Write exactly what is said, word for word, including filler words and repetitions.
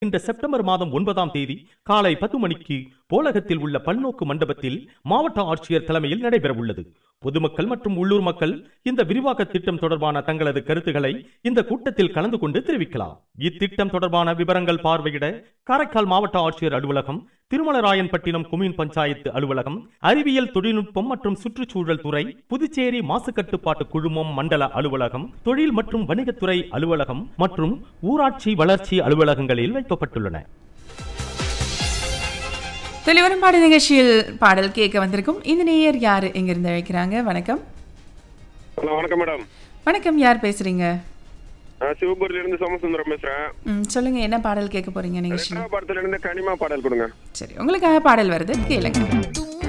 இந்த செப்டம்பர் மாதம் ஒன்பதாம் தேதி காலை பத்து மணிக்கு போலகத்தில் உள்ள பல்நோக்கு மண்டபத்தில் மாவட்ட ஆட்சியர் தலைமையில் நடைபெற உள்ளது. பொதுமக்கள் மற்றும் உள்ளூர் மக்கள் இந்த விரிவாக்க திட்டம் தொடர்பான தங்களது கருத்துக்களை இந்த கூட்டத்தில் கலந்து கொண்டு தெரிவிக்கலாம். இத்திட்டம் தொடர்பான விவரங்கள் பார்வையிட காரைக்கால் மாவட்ட ஆட்சியர் அலுவலகம், திருமலராயன்பட்டினம் கொம்யூன் பஞ்சாயத்து அலுவலகம், அறிவியல் தொழில்நுட்பம் மற்றும் சுற்றுச்சூழல் துறை, புதுச்சேரி மாசு கட்டுப்பாட்டு குழுமம் மண்டல அலுவலகம், தொழில் மற்றும் வணிகத்துறை அலுவலகம் மற்றும் ஊராட்சி வளர்ச்சி அலுவலகங்களில் வைக்கப்பட்டுள்ளன. தெளிவரும் பாடல் நிகழ்ச்சியில் பாடல் கேட்க வந்திருக்கும் இந்த நேயர் யாரு எங்கிருந்து அழைக்கிறாங்க? வணக்கம். ஹலோ, வணக்கம் மேடம். வணக்கம், யார் பேசுறீங்க? நான் சிவபுரியில இருந்து சோமசுந்தரம் பேசுறேன். ம், சொல்லுங்க, என்ன பாடல் கேட்க போறீங்க நிகழ்ச்சியில்? படத்துல இருந்து கனிமா பாடல் கொடுங்க. சரி, உங்களுக்காக பாடல் வருது, கேளுங்க.